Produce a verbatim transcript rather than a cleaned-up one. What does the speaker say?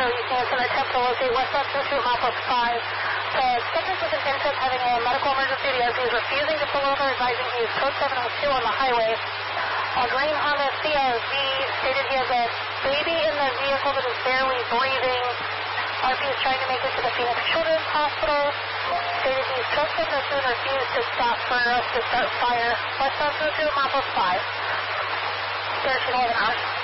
show you can attempt to locate westbound two two Mount five. The subject was in Vincent having a medical emergency as he is refusing to pull over, advising he is code seven oh two on the highway. A green Honda C R V stated he has a baby in the vehicle that is barely breathing. R P is trying to make it to the Phoenix Children's Hospital. Stated he is code seven oh two and refused to stop for us to start fire. Westbound two two Mount five. thirteen eleven hours.